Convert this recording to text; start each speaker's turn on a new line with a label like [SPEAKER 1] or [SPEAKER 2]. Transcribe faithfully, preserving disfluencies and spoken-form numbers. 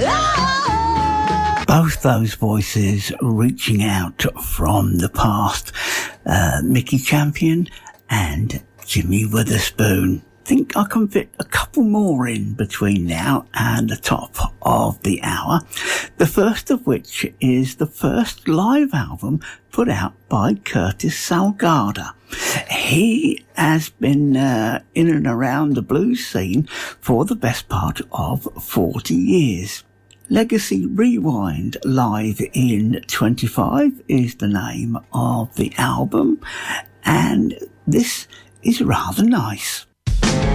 [SPEAKER 1] Both those voices reaching out from the past, uh, Mickey Champion and Jimmy Witherspoon. Think I can fit a couple more in between now and the top of the hour. The first of which is the first live album put out by Curtis Salgado. He has been uh, in and around the blues scene for the best part of forty years. Legacy Rewind Live in twenty-five is the name of the album, and this is rather nice.